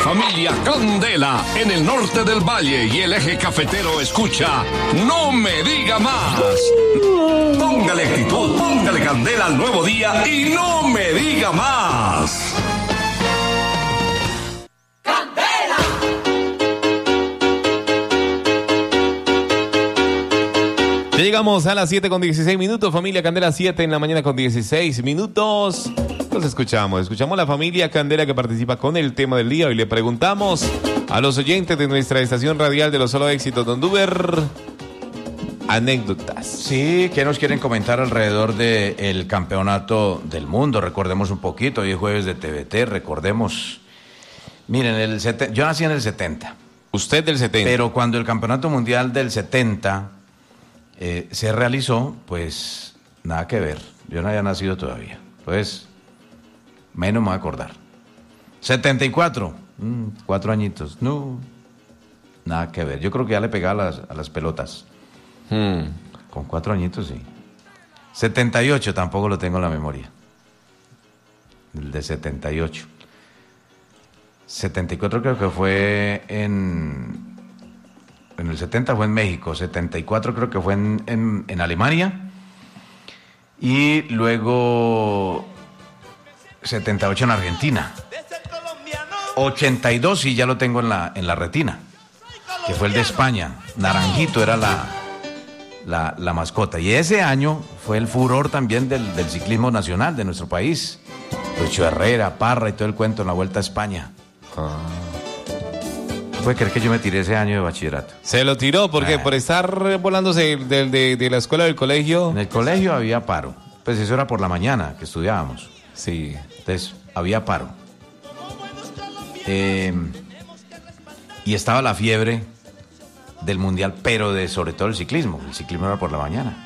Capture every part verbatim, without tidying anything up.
familia Candela en el norte del valle y el eje cafetero escucha No Me Diga Más. Póngale actitud, póngale candela al nuevo día y no me diga más. Ya llegamos a las siete con dieciséis minutos, familia Candela, siete en la mañana con dieciséis minutos. Nos escuchamos, escuchamos la familia Candela que participa con el tema del día. Hoy le preguntamos a los oyentes de nuestra estación radial de los solo éxitos de Honduber anécdotas. Sí, ¿qué nos quieren comentar alrededor del campeonato del mundo? Recordemos un poquito, hoy es jueves de T V T, recordemos. Miren, el seten... yo nací en el setenta. Usted del setenta. Pero cuando el campeonato mundial del setenta eh, se realizó, pues nada que ver. Yo no había nacido todavía. Pues menos me voy a acordar. setenta y cuatro, mm, cuatro añitos. No, nada que ver. Yo creo que ya le pegaba a las, a las pelotas. Hmm. Con cuatro añitos, sí. setenta y ocho tampoco lo tengo en la memoria. El de setenta y ocho. setenta y cuatro creo que fue en... En el setenta fue en México. setenta y cuatro creo que fue en, en, en Alemania. Y luego... setenta y ocho en Argentina. ochenta y dos sí ya lo tengo en la, en la retina. Que fue el de España. Naranjito era la... La, la mascota. Y ese año fue el furor también del, del ciclismo nacional de nuestro país. Lucho Herrera, Parra y todo el cuento en la Vuelta a España. Ah. ¿Puede creer que yo me tiré ese año de bachillerato? Se lo tiró porque Ah. por estar volándose de, de, de la escuela del colegio. En el colegio había paro. Pues eso era por la mañana que estudiábamos. Sí. Entonces había paro. Eh, y estaba la fiebre del mundial, pero de sobre todo el ciclismo. El ciclismo era por la mañana.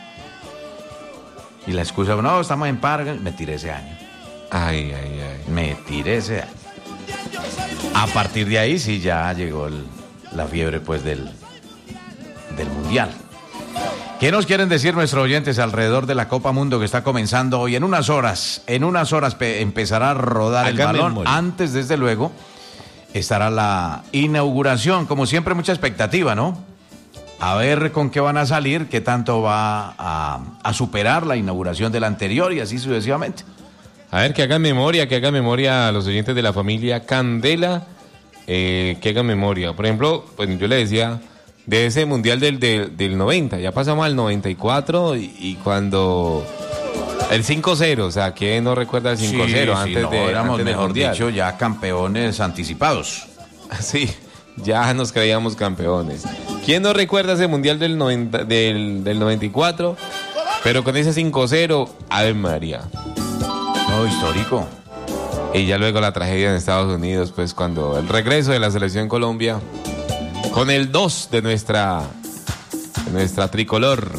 Y la excusa, no, estamos en paro. Me tiré ese año. Ay, ay, ay. Me tiré ese año. A partir de ahí sí ya llegó el, la fiebre pues del, del mundial. ¿Qué nos quieren decir nuestros oyentes alrededor de la Copa Mundo que está comenzando hoy? En unas horas, en unas horas pe- empezará a rodar el Acá balón. memoria. Antes, desde luego, estará la inauguración. Como siempre, mucha expectativa, ¿no? A ver con qué van a salir, qué tanto va a, a superar la inauguración del anterior y así sucesivamente. A ver, que hagan memoria, que hagan memoria a los oyentes de la familia Candela, eh, que hagan memoria. Por ejemplo, pues yo le decía, de ese mundial del, del, del noventa, ya pasamos al noventa y cuatro y, y cuando... El cinco cero, o sea, ¿quién no recuerda el cinco cero Sí, sí, antes no, de éramos, antes del mejor mundial? dicho, ya campeones anticipados. Sí, ya nos creíamos campeones. ¿Quién no recuerda ese mundial del, noventa, del, del noventa y cuatro? Pero con ese cinco cero, Ave María. No, histórico. Y ya luego la tragedia en Estados Unidos, pues cuando el regreso de la selección Colombia, con el dos de nuestra, de nuestra tricolor.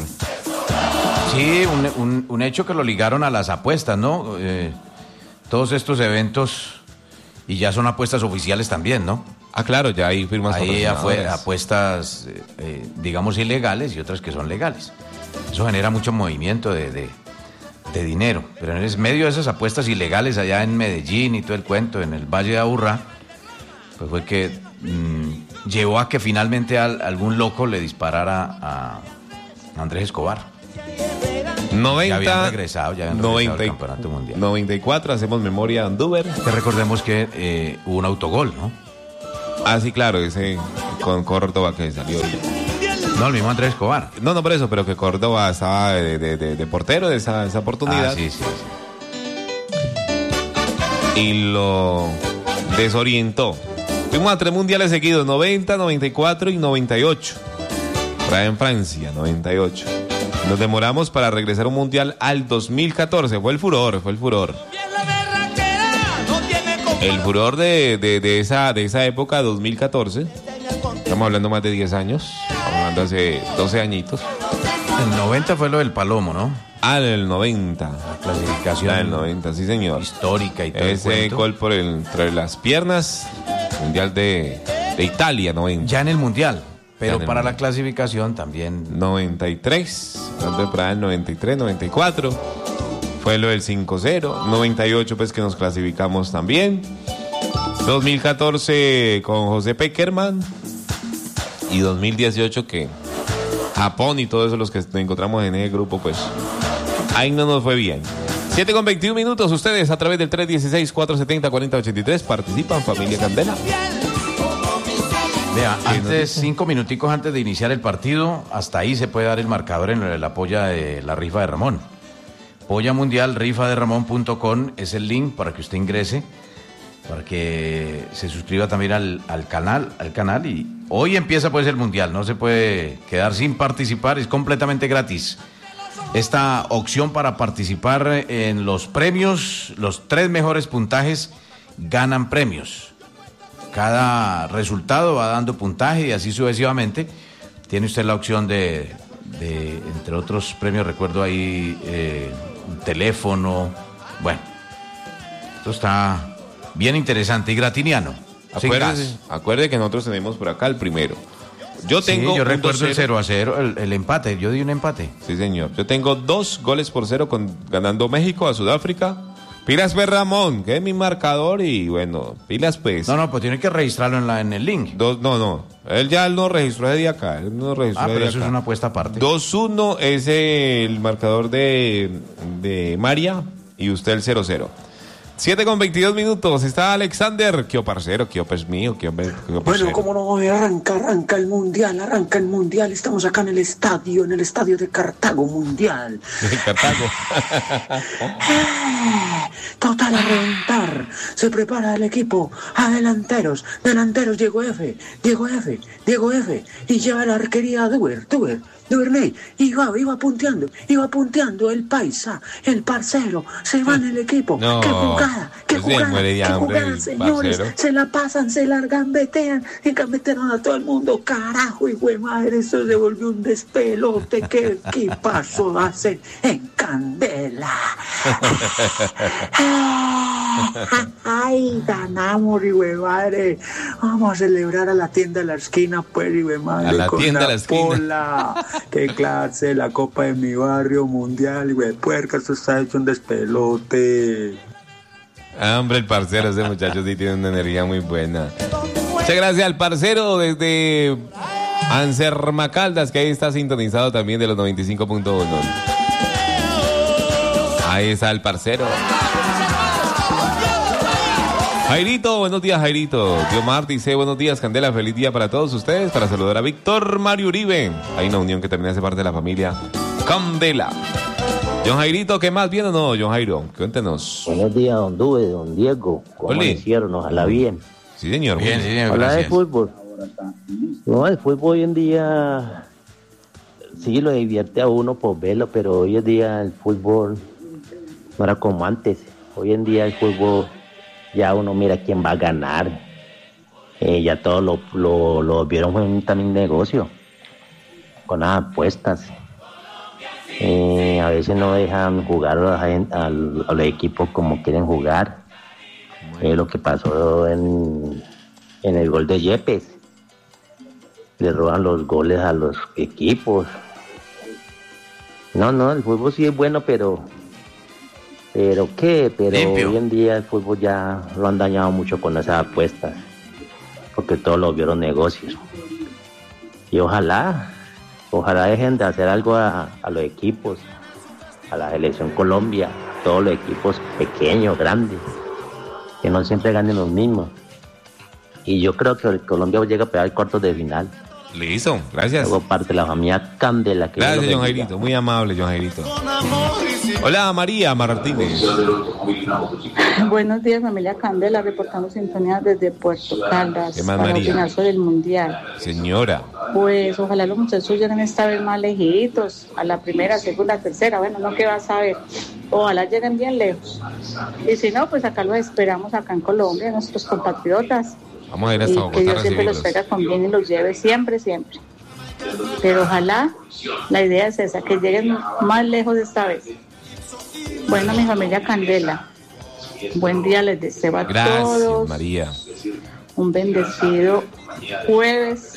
Sí, un, un, un hecho que lo ligaron a las apuestas, ¿no? Eh, todos estos eventos, y ya son apuestas oficiales también, ¿no? Ah, claro, ya hay firmas Ahí afue- patrocinadoras. apuestas, eh, eh, digamos, ilegales y otras que son legales. Eso genera mucho movimiento de, de, de dinero. Pero en el medio de esas apuestas ilegales allá en Medellín y todo el cuento, en el Valle de Aburrá, pues fue que mmm, llevó a que finalmente al, algún loco le disparara a Andrés Escobar. noventa, Ya habían regresado, ya habían regresado noventa, al campeonato mundial. noventa y cuatro, hacemos memoria Andúber. Que recordemos que eh, hubo un autogol, ¿no? Ah, sí, claro, ese con Córdoba que salió. No, el mismo Andrés Escobar. No, no por eso, pero que Córdoba estaba de, de, de, de portero de esa, esa oportunidad. Ah, sí, sí, sí. Y lo desorientó. Fuimos a tres mundiales seguidos, noventa, noventa y cuatro y noventa y ocho. Por ahí en Francia, noventa y ocho. Nos demoramos para regresar a un mundial al dos mil catorce. Fue el furor, fue el furor. El furor de, de, de, esa, de esa época, dos mil catorce. Estamos hablando más de diez años. Estamos hablando hace doce añitos. El noventa fue lo del Palomo, ¿no? Ah, el noventa. La clasificación. Ah, el noventa, sí señor. Histórica y todo el Ese cuento. gol por el, entre las piernas. Mundial de, de Italia, noventa. Ya en el Mundial. Pero Ya en el para Mundial. la clasificación también. noventa y tres. Hablando de por ahí el noventa y tres, noventa y cuatro. Fue lo del cinco cero. noventa y ocho, pues que nos clasificamos también. dos mil catorce con José Peckerman. Y dos mil dieciocho que Japón y todos eso los que encontramos en ese grupo, pues ahí no nos fue bien. siete con veintiún minutos, ustedes a través del tres uno seis, cuatro siete cero, cuatro cero ocho tres participan, familia Candela. Vea, antes, cinco minuticos antes de iniciar el partido, hasta ahí se puede dar el marcador en la polla de la rifa de Ramón. Polla Mundial, rifa de ramón punto com es el link para que usted ingrese, para que se suscriba también al, al canal, al canal y hoy empieza pues el Mundial, no se puede quedar sin participar, es completamente gratis. Esta opción para participar en los premios, los tres mejores puntajes ganan premios. Cada resultado va dando puntaje y así sucesivamente. Tiene usted la opción de, de entre otros premios, recuerdo ahí eh, un teléfono. Bueno, esto está bien interesante y gratiniano. Acuérdese, acuerde que nosotros tenemos por acá el primero. Yo tengo sí, yo recuerdo el cero a cero, el, el empate, yo di un empate. Sí, señor. Yo tengo dos goles por cero con, ganando México a Sudáfrica. Pilas pues Ramón, que es mi marcador y bueno, pilas pues. No, no, pues tiene que registrarlo en, la, en el link. Dos, no, no, él ya no registró de acá, él no registró ah, de pero acá. Eso es una apuesta aparte. dos uno es el marcador de, de María y usted el cero cero. siete con veintidós minutos, está Alexander. Qué parcero, qué es mío, qué Bueno, cómo no, arranca, arranca el Mundial, arranca el Mundial. Estamos acá en el estadio, en el estadio de Cartago Mundial. De Cartago. Total a reventar. Se prepara el equipo. A delanteros, delanteros, Diego F, Diego F, Diego F. Y lleva la arquería a Duber, Duber. Duvernay, iba, iba punteando, iba punteando el paisa, el parcero, se va en el equipo. No, qué jugada, qué jugada, qué hambre, jugada, señores. parcero. Se la pasan, se la gambetean, y gambetean a todo el mundo. Carajo, hijo de madre, eso se volvió un despelote. ¿Qué, qué pasó hacen en Candela? Ay, ganamos, hijo de madre. Vamos a celebrar a la tienda de la esquina, pues, hijo de madre. A la con tienda de la esquina. Pola. Qué clase, la copa de mi barrio mundial, hijo de puerca, esto está hecho un despelote. Ah, hombre, el parcero, ese muchacho sí tiene una energía muy buena. Muchas gracias al parcero desde Anserma Caldas, que ahí está sintonizado también de los noventa y cinco punto uno. Ahí está el parcero. Jairito, buenos días, Jairito. Diomar dice, buenos días, Candela, feliz día para todos ustedes. Para saludar a Víctor Mario Uribe. Hay una unión que también hace parte de la familia Candela. John Jairito, ¿qué más? ¿Bien o no, John Jairo? Cuéntenos. Buenos días, don Dube, don Diego. ¿Cómo Oli. hicieron? Ojalá bien. Sí, señor. Bien, sí, señor, Habla de gracias. fútbol. No, el fútbol hoy en día sí lo divierte a uno por verlo, pero hoy en día el fútbol no era como antes. Hoy en día el fútbol ya uno mira quién va a ganar. Eh, ya todo lo, lo, lo vieron en también negocio, con las apuestas. Eh, a veces no dejan jugar a, la gente- a, a los equipos como quieren jugar. Eh, lo que pasó en, en el gol de Yepes. Le roban los goles a los equipos. No, no, el fútbol sí es bueno, pero... ¿Pero qué? Pero Limpio. hoy en día el fútbol ya lo han dañado mucho con esas apuestas. Porque todos lo vieron negocios. Y ojalá, ojalá dejen de hacer algo a, a los equipos, a la selección Colombia, todos los equipos pequeños, grandes, que no siempre ganen los mismos. Y yo creo que el Colombia llega a pegar el cuartos de final. Listo, gracias. Luego parte de la familia Candela. Que Gracias, Dios John lo bendiga. Jairito. Muy amable, John Jairito. Hola, María Martínez. Buenos días, familia Candela, reportando sintonía desde Puerto Caldas ¿Qué más, para María? opinar sobre el Mundial. Señora. Pues ojalá los muchachos lleguen esta vez más lejitos, a la primera, segunda, tercera, bueno, no que vas a ver. Ojalá lleguen bien lejos. Y si no, pues acá los esperamos acá en Colombia, nuestros compatriotas. Vamos a ir Y hasta que Bogotá a Dios siempre los recibirlos. traiga con bien y los lleve siempre, siempre. Pero ojalá, la idea es esa, que lleguen más lejos esta vez. Bueno, mi familia Candela, buen día les deseo a Gracias, todos. María. Un bendecido jueves.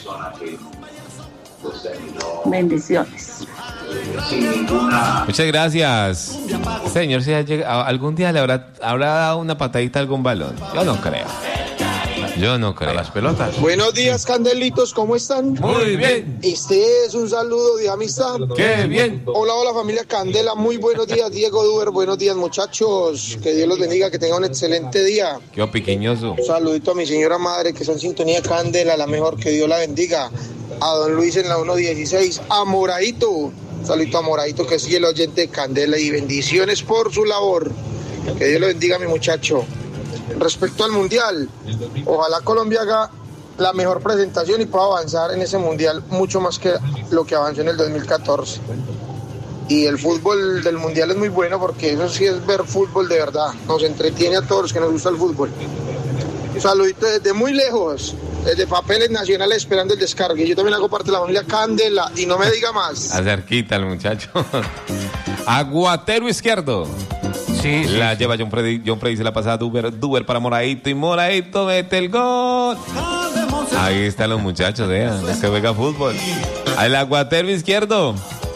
Bendiciones. Muchas gracias. Señor, si ha llegado- algún día le habrá, habrá dado una patadita a algún balón. Yo no creo. Yo no creo. A las pelotas. Buenos días, Candelitos, ¿cómo están? Muy bien. Este es un saludo de amistad. ¡Qué bien! Hola, hola familia Candela, muy buenos días, Diego Duber, buenos días muchachos, que Dios los bendiga, que tengan un excelente día. Qué piquiñoso. Un saludito a mi señora madre, que está en sintonía Candela, la mejor, que Dios la bendiga. A don Luis en la uno dieciséis, a Moradito, saludito a Moradito, que sigue el oyente de Candela, y bendiciones por su labor. Que Dios lo bendiga, mi muchacho. Respecto al mundial, ojalá Colombia haga la mejor presentación y pueda avanzar en ese mundial mucho más que lo que avanzó en el dos mil catorce. Y el fútbol del mundial es muy bueno, porque eso sí es ver fútbol de verdad, nos entretiene a todos los que nos gusta el fútbol. Un saludito desde muy lejos, desde Papeles Nacionales, esperando el descargue. Yo también hago parte de la familia Candela, y no me diga más. Acerquita el muchacho. Aguatero izquierdo. Sí, sí, La sí. lleva John Freddy. John Freddy se la pasa a Duber. Duber para Moradito. Y Moradito mete el gol. Ahí están los muchachos, vean. Es que juega fútbol. Al aguatero izquierdo.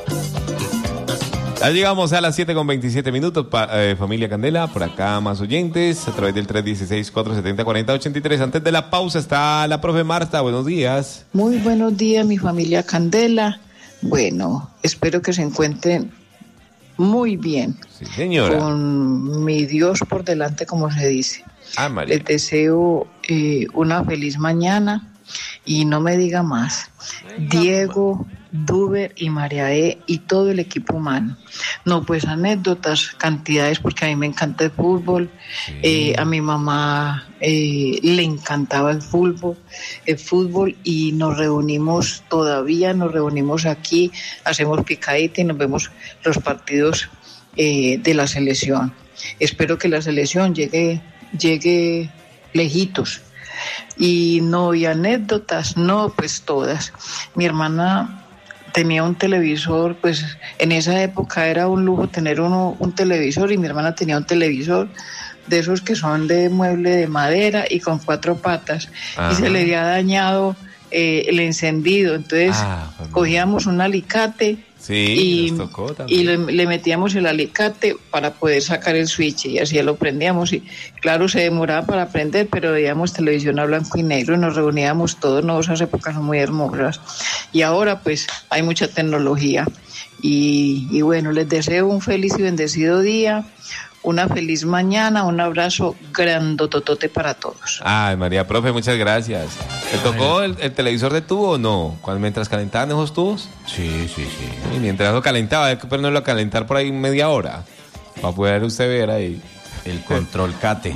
Ya llegamos a las siete con veintisiete minutos, pa, eh, familia Candela, por acá más oyentes, a través del tres uno seis, cuatro siete cero, cuatro cero ocho tres. Antes de la pausa está la profe Marta, buenos días. Muy buenos días, mi familia Candela. Bueno, espero que se encuentren muy bien. Sí, señora. Con mi Dios por delante, como se dice. Ah, María. Les deseo eh, una feliz mañana y no me diga más. Diego, Duber y María E. y todo el equipo humano. No, pues anécdotas, cantidades, porque a mí me encanta el fútbol. Sí. Eh, a mi mamá eh, le encantaba el fútbol, el fútbol y nos reunimos todavía, nos reunimos aquí, hacemos picadita y nos vemos los partidos eh, de la selección. Espero que la selección llegue, llegue lejitos. Y no, y anécdotas, no, pues todas. Mi hermana tenía un televisor, pues en esa época era un lujo tener uno, un televisor, y mi hermana tenía un televisor de esos que son de mueble de madera y con cuatro patas. Ajá. Y se le había dañado eh, el encendido, entonces ah, pues cogíamos un alicate. Sí, y, tocó y le, le metíamos el alicate para poder sacar el switch, y así lo prendíamos. Y claro, se demoraba para prender, pero veíamos televisión a blanco y negro y nos reuníamos todos. No, esas épocas son muy hermosas. Y ahora pues hay mucha tecnología. Y, y bueno, les deseo un feliz y bendecido día, una feliz mañana, un abrazo grandototote para todos. Ay, María, profe, muchas gracias. ¿Te tocó el, el televisor de tubo o no? Cuando mientras calentaban esos tubos. Sí, sí, sí. Y mientras lo calentaba, hay que ponerlo a calentar por ahí media hora para poder usted ver ahí. El control cate.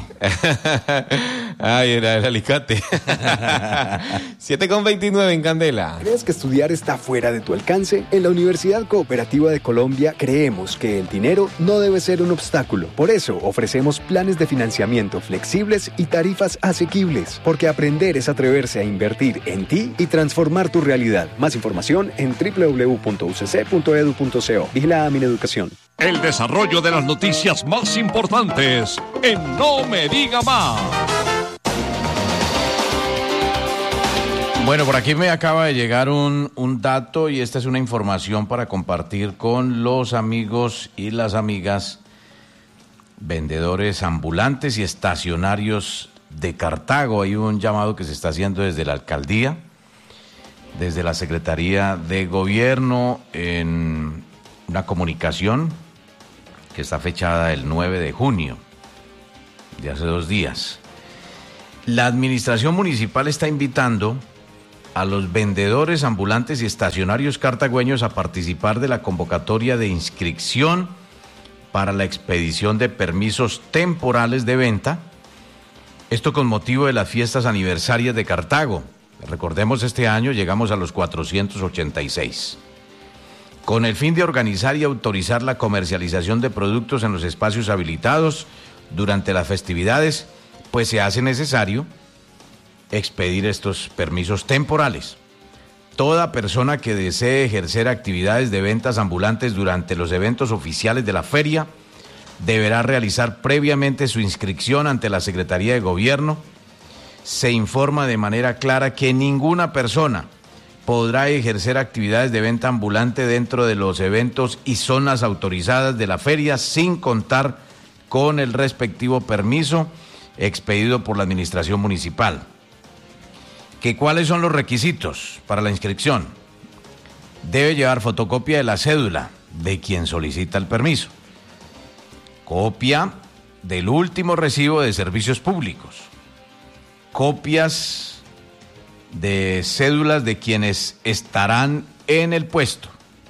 Ay, era el alicate. siete con veintinueve en Candela. ¿Crees que estudiar está fuera de tu alcance? En la Universidad Cooperativa de Colombia creemos que el dinero no debe ser un obstáculo. Por eso ofrecemos planes de financiamiento flexibles y tarifas asequibles. Porque aprender es atreverse a invertir en ti y transformar tu realidad. Más información en doble u doble u doble u punto u c c punto e d u punto co. Vigila Mineducación. El desarrollo de las noticias más importantes en No Me Diga Más. Bueno, por aquí me acaba de llegar un, un dato, y esta es una información para compartir con los amigos y las amigas vendedores ambulantes y estacionarios de Cartago. Hay un llamado que se está haciendo desde la alcaldía, desde la Secretaría de Gobierno, en una comunicación que está fechada el nueve de junio, de hace dos días. La administración municipal está invitando a los vendedores ambulantes y estacionarios cartagüeños a participar de la convocatoria de inscripción para la expedición de permisos temporales de venta. Esto con motivo de las fiestas aniversarias de Cartago. Recordemos, este año llegamos a los cuatrocientos ochenta y seis. Con el fin de organizar y autorizar la comercialización de productos en los espacios habilitados durante las festividades, pues se hace necesario expedir estos permisos temporales. Toda persona que desee ejercer actividades de ventas ambulantes durante los eventos oficiales de la feria deberá realizar previamente su inscripción ante la Secretaría de Gobierno. Se informa de manera clara que ninguna persona podrá ejercer actividades de venta ambulante dentro de los eventos y zonas autorizadas de la feria sin contar con el respectivo permiso expedido por la administración municipal. que cuáles son los requisitos para la inscripción. Debe llevar fotocopia de la cédula de quien solicita el permiso, copia del último recibo de servicios públicos, copias de cédulas de quienes estarán en el puesto.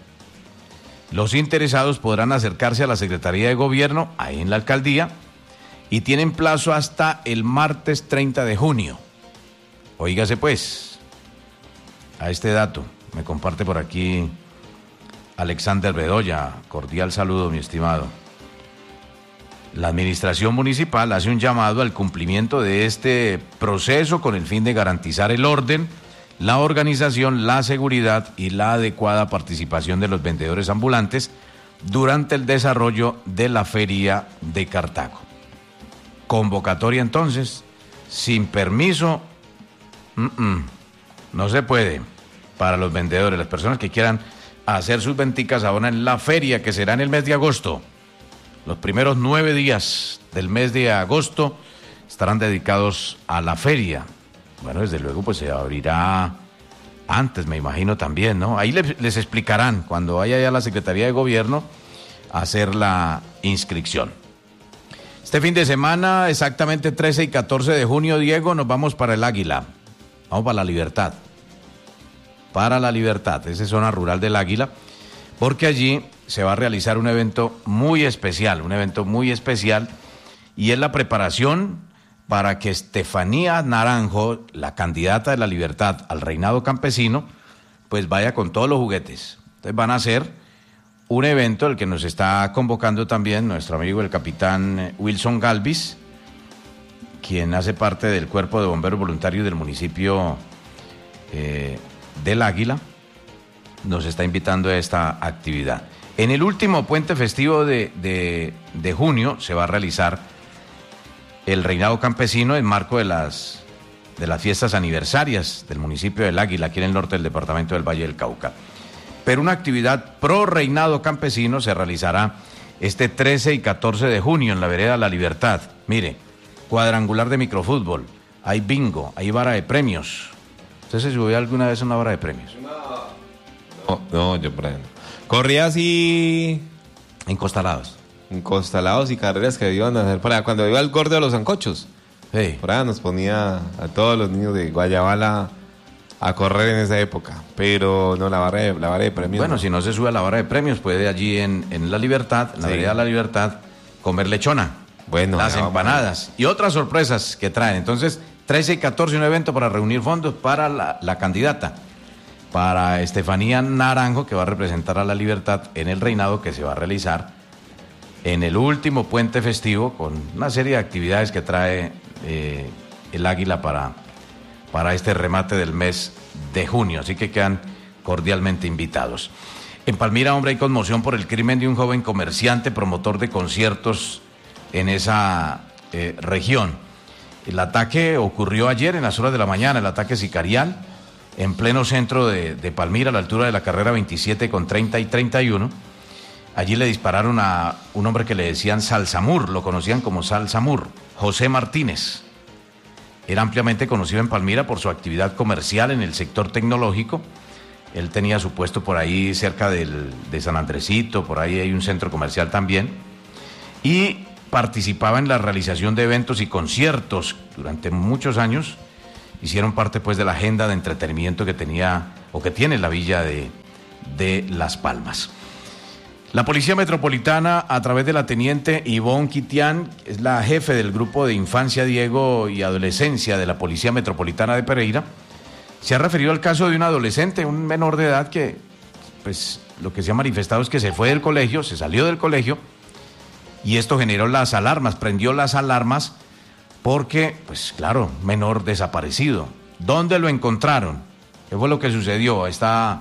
Los interesados podrán acercarse a la Secretaría de Gobierno, ahí en la alcaldía, y tienen plazo hasta el martes treinta de junio. Óigase pues a este dato. Me comparte por aquí Alexander Bedoya. Cordial saludo, mi estimado. La administración municipal hace un llamado al cumplimiento de este proceso con el fin de garantizar el orden, la organización, la seguridad y la adecuada participación de los vendedores ambulantes durante el desarrollo de la Feria de Cartago. Convocatoria entonces, sin permiso, mm-mm, no se puede para los vendedores, las personas que quieran hacer sus venticas ahora en la feria que será en el mes de agosto. Los primeros nueve días del mes de agosto estarán dedicados a la feria. Bueno, desde luego pues se abrirá antes, me imagino también, ¿no? Ahí les, les explicarán cuando vaya ya a la Secretaría de Gobierno a hacer la inscripción. Este fin de semana, exactamente trece y catorce de junio, Diego, nos vamos para el Águila. Vamos para la Libertad. Para la Libertad, esa es zona rural del Águila, porque allí se va a realizar un evento muy especial, un evento muy especial, y es la preparación para que Estefanía Naranjo, la candidata de la Libertad al reinado campesino, pues vaya con todos los juguetes. Entonces van a hacer un evento, el que nos está convocando también nuestro amigo el capitán Wilson Galvis, quien hace parte del cuerpo de bomberos voluntarios del municipio eh, del Águila, nos está invitando a esta actividad. En el último puente festivo de, de, de junio se va a realizar el reinado campesino en marco de las, de las fiestas aniversarias del municipio del Águila, aquí en el norte del departamento del Valle del Cauca. Pero una actividad pro reinado campesino se realizará este trece y catorce de junio en la vereda La Libertad. Mire, cuadrangular de microfútbol, hay bingo, hay vara de premios. ¿Usted se subió alguna vez a una vara de premios? No, no, yo por ahí no. Corría así... Encostalados. Encostalados y carreras que iban a hacer para allá. Cuando iba al gordo de los sancochos. Sí. Por allá nos ponía a todos los niños de Guayabala a correr en esa época. Pero no, la vara de, la vara de premios. Bueno, no. si no se sube a la vara de premios, puede allí en, en La Libertad, en la Sí. vereda La Libertad, comer lechona. Bueno, las ya, empanadas y otras sorpresas que traen. Entonces, trece y catorce, un evento para reunir fondos para la, la candidata, para Estefanía Naranjo, que va a representar a La Libertad en el reinado que se va a realizar en el último puente festivo, con una serie de actividades que trae eh, el Águila para, para este remate del mes de junio. Así que quedan cordialmente invitados. En Palmira, hombre, hay conmoción por el crimen de un joven comerciante, promotor de conciertos en esa eh, región. El ataque ocurrió ayer en las horas de la mañana, el ataque sicarial, en pleno centro de, de Palmira, a la altura de la carrera veintisiete con treinta y treinta y uno. Allí le dispararon a un hombre que le decían Salsamur, lo conocían como Salsamur, José Martínez. Era ampliamente conocido en Palmira por su actividad comercial en el sector tecnológico. Él tenía su puesto por ahí cerca del, de San Andresito, por ahí hay un centro comercial también. Y participaba en la realización de eventos y conciertos durante muchos años. Hicieron parte pues de la agenda de entretenimiento que tenía o que tiene la villa de, de Las Palmas. La Policía Metropolitana, a través de la teniente Ivonne Quitián, es la jefe del grupo de infancia, Diego, y adolescencia de la Policía Metropolitana de Pereira, se ha referido al caso de un adolescente, un menor de edad que, pues, lo que se ha manifestado es que se fue del colegio, se salió del colegio, y esto generó las alarmas, prendió las alarmas, porque, pues claro, menor desaparecido. ¿Dónde lo encontraron? ¿Qué fue lo que sucedió? Está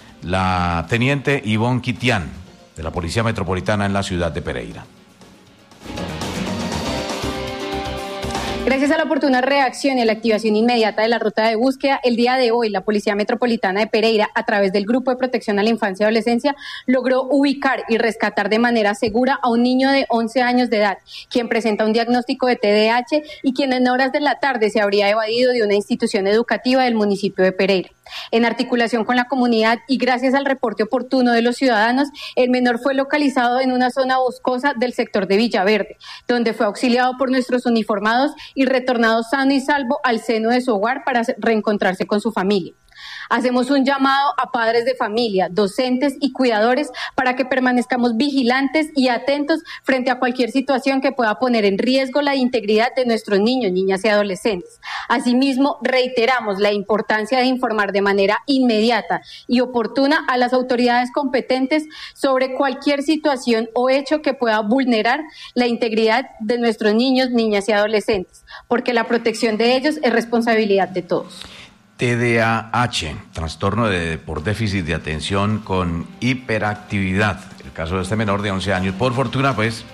la teniente Ivonne Quitián, de la Policía Metropolitana en la ciudad de Pereira. Gracias a la oportuna reacción y a la activación inmediata de la ruta de búsqueda, el día de hoy la Policía Metropolitana de Pereira, a través del Grupo de Protección a la Infancia y Adolescencia, logró ubicar y rescatar de manera segura a un niño de once años de edad, quien presenta un diagnóstico de T D A H y quien en horas de la tarde se habría evadido de una institución educativa del municipio de Pereira. En articulación con la comunidad y gracias al reporte oportuno de los ciudadanos, el menor fue localizado en una zona boscosa del sector de Villaverde, donde fue auxiliado por nuestros uniformados y retornado sano y salvo al seno de su hogar para reencontrarse con su familia. Hacemos un llamado a padres de familia, docentes y cuidadores para que permanezcamos vigilantes y atentos frente a cualquier situación que pueda poner en riesgo la integridad de nuestros niños, niñas y adolescentes. Asimismo, reiteramos la importancia de informar de manera inmediata y oportuna a las autoridades competentes sobre cualquier situación o hecho que pueda vulnerar la integridad de nuestros niños, niñas y adolescentes, porque la protección de ellos es responsabilidad de todos. T D A H, trastorno de, por déficit de atención con hiperactividad. El caso de este menor de once años, por fortuna, pues,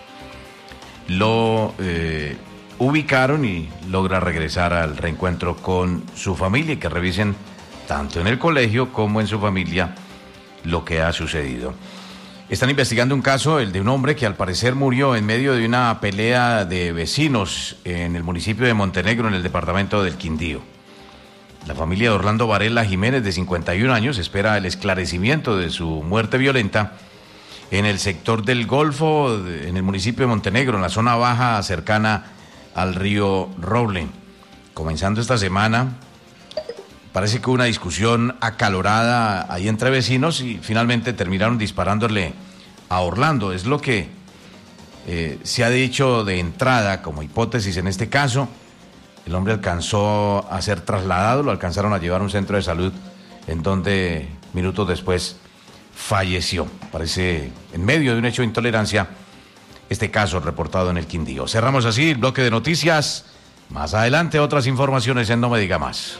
lo eh, ubicaron y logra regresar al reencuentro con su familia y que revisen tanto en el colegio como en su familia lo que ha sucedido. Están investigando un caso, el de un hombre que al parecer murió en medio de una pelea de vecinos en el municipio de Montenegro, en el departamento del Quindío. La familia de Orlando Varela Jiménez, de cincuenta y un años, espera el esclarecimiento de su muerte violenta en el sector del Golfo, en el municipio de Montenegro, en la zona baja cercana al río Roble. Comenzando esta semana, parece que hubo una discusión acalorada ahí entre vecinos y finalmente terminaron disparándole a Orlando. Es lo que eh, se ha dicho de entrada como hipótesis en este caso. El hombre alcanzó a ser trasladado, lo alcanzaron a llevar a un centro de salud en donde minutos después falleció. Parece en medio de un hecho de intolerancia este caso reportado en el Quindío. Cerramos así el bloque de noticias. Más adelante otras informaciones en No Me Diga Más.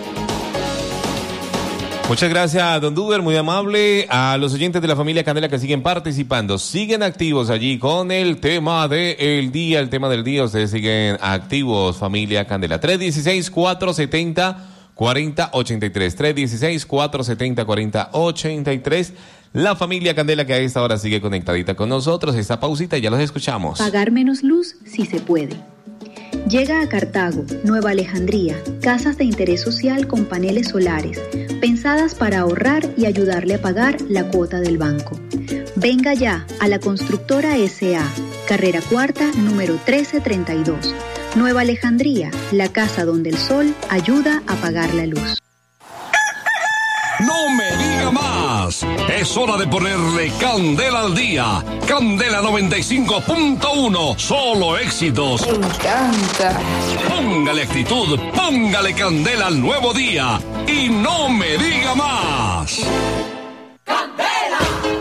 Muchas gracias, don Duber, muy amable. A los oyentes de la familia Candela que siguen participando, siguen activos allí con el tema del día, el tema del día. Ustedes siguen activos, familia Candela. tres uno seis, cuatro siete cero, cuatro cero ocho tres. tres uno seis, cuatro siete cero, cuatro cero ocho tres. La familia Candela que a esta hora sigue conectadita con nosotros. Esta pausita y ya los escuchamos. Pagar menos luz si se puede. Llega a Cartago, Nueva Alejandría, casas de interés social con paneles solares, pensadas para ahorrar y ayudarle a pagar la cuota del banco. Venga ya a la Constructora S A, carrera cuarta, número trece treinta y dos. Nueva Alejandría, la casa donde el sol ayuda a pagar la luz. No me diga más. Es hora de ponerle candela al día. Candela noventa y cinco punto uno. Solo éxitos. Me encanta. Póngale actitud, póngale candela al nuevo día. Y no me diga más. ¡Candela!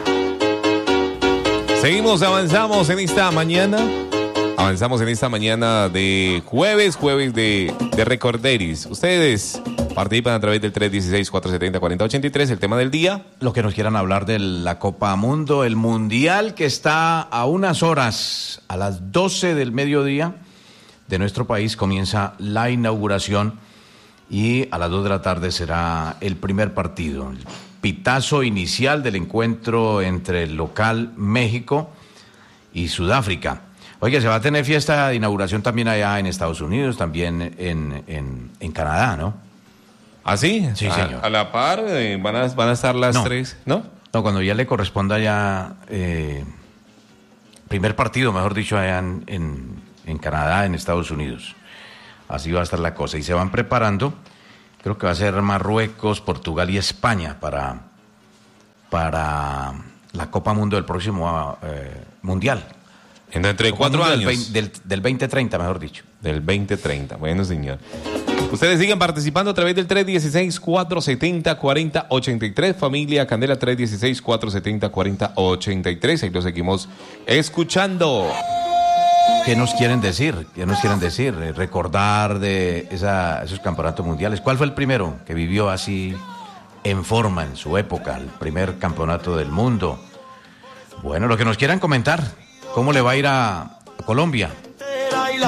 Seguimos, avanzamos en esta mañana. Avanzamos en esta mañana de jueves, jueves de, de Recorderis. Ustedes participan a través del tres uno seis, cuatro siete cero, cuatro cero ocho tres, el tema del día. Lo que nos quieran hablar de la Copa Mundo, el Mundial que está a unas horas, a las doce del mediodía de nuestro país, comienza la inauguración y a las dos de la tarde será el primer partido. El pitazo inicial del encuentro entre el local México y Sudáfrica. Oiga, se va a tener fiesta de inauguración también allá en Estados Unidos, también en, en, en Canadá, ¿no? ¿Ah, sí? Sí, a, señor. A la par, eh, van, a, van a estar las no, tres, ¿no? No, cuando ya le corresponda ya, eh, primer partido, mejor dicho, allá en, en, en Canadá, en Estados Unidos. Así va a estar la cosa. Y se van preparando, creo que va a ser Marruecos, Portugal y España para, para la Copa Mundo del próximo eh, Mundial. Entre cuatro años. Del, del veinte treinta, mejor dicho. Del veinte treinta, bueno, señor. Ustedes siguen participando a través del tres uno seis, cuatro siete cero, cuatro cero ocho tres. Familia Candela, tres uno seis, cuatro siete cero, cuatro cero ocho tres. Ahí lo seguimos escuchando. ¿Qué nos quieren decir? ¿Qué nos quieren decir? Recordar de esa, esos campeonatos mundiales. ¿Cuál fue el primero que vivió así en forma en su época? El primer campeonato del mundo. Bueno, lo que nos quieran comentar. ¿Cómo le va a ir a Colombia?